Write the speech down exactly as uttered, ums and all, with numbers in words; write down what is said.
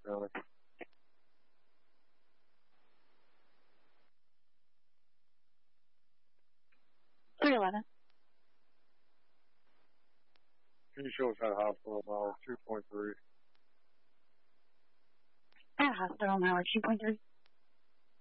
County. three eleven. Can you show us how hospital mile two point three? At hospital hour two point three.